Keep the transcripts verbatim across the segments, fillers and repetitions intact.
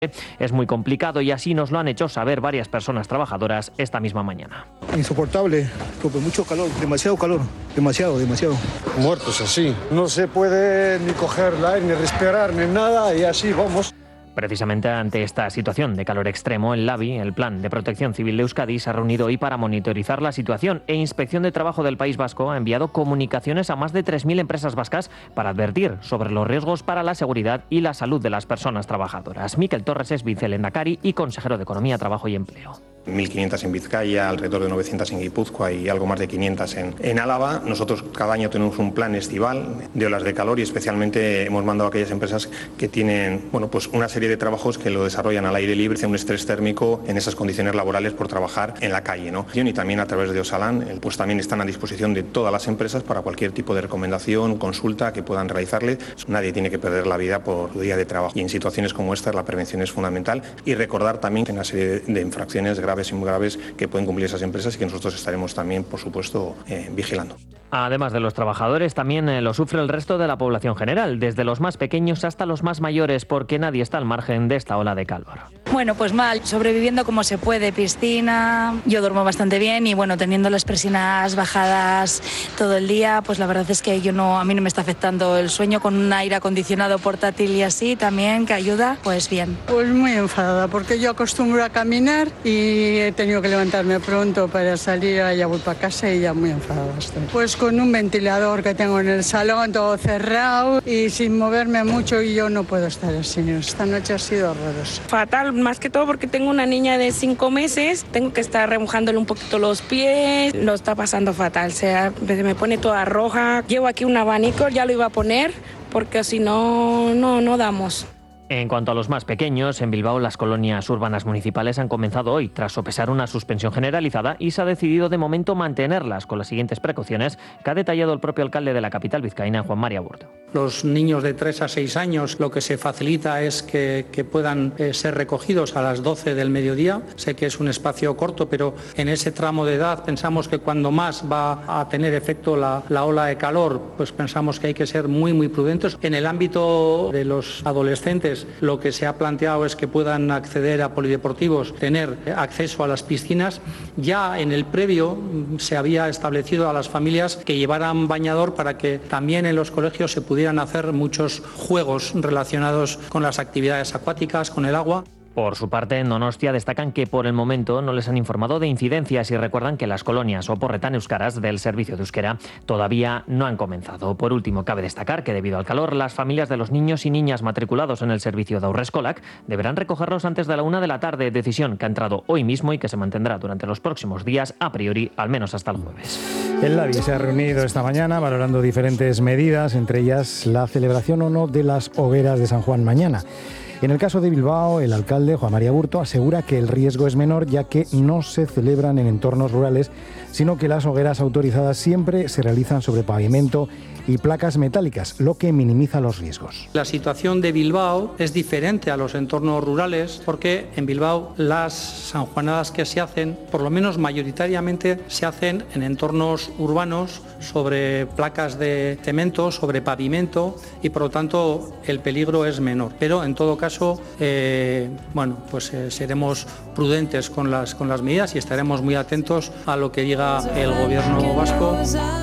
es muy complicado y así nos lo han hecho saber varias personas trabajadoras esta misma mañana. Insoportable, porque mucho calor, demasiado calor, demasiado, demasiado. Muertos así, no se puede ni coger el aire, ni respirar, ni nada y así vamos. Precisamente ante esta situación de calor extremo, el LABI, el Plan de Protección Civil de Euskadi, se ha reunido hoy para monitorizar la situación e Inspección de Trabajo del País Vasco ha enviado comunicaciones a más de tres mil empresas vascas para advertir sobre los riesgos para la seguridad y la salud de las personas trabajadoras. Miquel Torres es vicelehendakari y consejero de Economía, Trabajo y Empleo. mil quinientas en Vizcaya, alrededor de novecientas en Guipúzcoa y algo más de quinientas en, en Álava. Nosotros cada año tenemos un plan estival de olas de calor y especialmente hemos mandado a aquellas empresas que tienen bueno, pues una serie de trabajos que lo desarrollan al aire libre, un estrés térmico en esas condiciones laborales por trabajar en la calle, ¿no? Y también a través de Osalan, pues también están a disposición de todas las empresas para cualquier tipo de recomendación, consulta que puedan realizarle. Nadie tiene que perder la vida por día de trabajo y en situaciones como esta la prevención es fundamental y recordar también que hay una serie de infracciones graves graves y muy graves que pueden cumplir esas empresas y que nosotros estaremos también, por supuesto, eh, vigilando. Además de los trabajadores, también eh, lo sufre el resto de la población general, desde los más pequeños hasta los más mayores, porque nadie está al margen de esta ola de calor. Bueno, pues mal, sobreviviendo como se puede, piscina, yo duermo bastante bien y bueno, teniendo las persianas bajadas todo el día, pues la verdad es que yo no, a mí no me está afectando el sueño con un aire acondicionado portátil y así también, que ayuda, pues bien. Pues muy enfadada, porque yo acostumbro a caminar y he tenido que levantarme pronto para salir, ya voy para casa y ya muy enfadada estoy. Pues con un ventilador que tengo en el salón, todo cerrado y sin moverme mucho y yo no puedo estar así. Esta noche ha sido horrorosa. Fatal, más que todo porque tengo una niña de cinco meses, tengo que estar remojándole un poquito los pies, lo está pasando fatal, o sea, me pone toda roja. Llevo aquí un abanico, ya lo iba a poner porque si no, no, no damos. En cuanto a los más pequeños, en Bilbao las colonias urbanas municipales han comenzado hoy tras sopesar una suspensión generalizada y se ha decidido de momento mantenerlas con las siguientes precauciones que ha detallado el propio alcalde de la capital vizcaína, Juan María Burto. Los niños de tres a seis años lo que se facilita es que, que puedan eh, ser recogidos a las doce del mediodía. Sé que es un espacio corto, pero en ese tramo de edad pensamos que cuando más va a tener efecto la, la ola de calor, pues pensamos que hay que ser muy, muy prudentes. En el ámbito de los adolescentes, lo que se ha planteado es que puedan acceder a polideportivos, tener acceso a las piscinas. Ya en el previo se había establecido a las familias que llevaran bañador para que también en los colegios se pudieran hacer muchos juegos relacionados con las actividades acuáticas, con el agua. Por su parte, en Donostia destacan que por el momento no les han informado de incidencias y recuerdan que las colonias oporretan euskaras del servicio de euskera todavía no han comenzado. Por último, cabe destacar que debido al calor, las familias de los niños y niñas matriculados en el servicio de Haurreskolak deberán recogerlos antes de la una de la tarde, decisión que ha entrado hoy mismo y que se mantendrá durante los próximos días, a priori, al menos hasta el jueves. El LABI se ha reunido esta mañana valorando diferentes medidas, entre ellas la celebración o no de las hogueras de San Juan mañana. En el caso de Bilbao, el alcalde, Juan María Burto, asegura que el riesgo es menor ya que no se celebran en entornos rurales, sino que las hogueras autorizadas siempre se realizan sobre pavimento y placas metálicas, lo que minimiza los riesgos. La situación de Bilbao es diferente a los entornos rurales porque en Bilbao las sanjuanadas que se hacen, por lo menos mayoritariamente, se hacen en entornos urbanos, sobre placas de cemento, sobre pavimento y por lo tanto el peligro es menor. Pero en todo caso, eh, bueno, pues eh, seremos prudentes con las, con las medidas y estaremos muy atentos a lo que diga el gobierno vasco.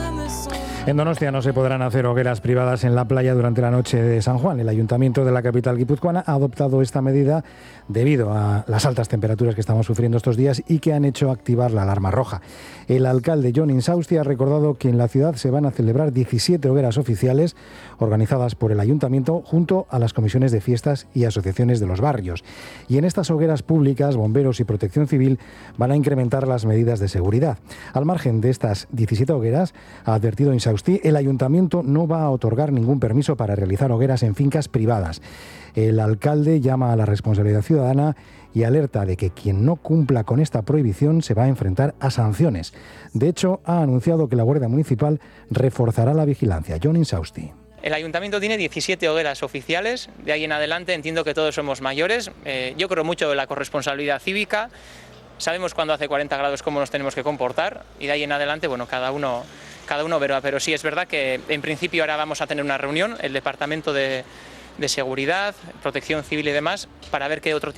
En Donostia no se podrán hacer hogueras privadas en la playa durante la noche de San Juan. El ayuntamiento de la capital guipuzcoana ha adoptado esta medida debido a las altas temperaturas que estamos sufriendo estos días y que han hecho activar la alarma roja. El alcalde Jon Insausti ha recordado que en la ciudad se van a celebrar diecisiete hogueras oficiales organizadas por el ayuntamiento junto a las comisiones de fiestas y asociaciones de los barrios. Y en estas hogueras públicas, bomberos y protección civil van a incrementar las medidas de seguridad. Al margen de estas diecisiete hogueras, ha advertido Insausti, el ayuntamiento no va a otorgar ningún permiso para realizar hogueras en fincas privadas. El alcalde llama a la responsabilidad ciudadana y alerta de que quien no cumpla con esta prohibición se va a enfrentar a sanciones. De hecho, ha anunciado que la Guardia Municipal reforzará la vigilancia. Jon Insausti. El ayuntamiento tiene diecisiete hogueras oficiales, de ahí en adelante entiendo que todos somos mayores. Eh, yo creo mucho en la corresponsabilidad cívica, sabemos cuando hace cuarenta grados cómo nos tenemos que comportar y de ahí en adelante, bueno, cada uno, cada uno verá, pero sí es verdad que en principio ahora vamos a tener una reunión, el departamento de de seguridad, protección civil y demás, para ver qué otro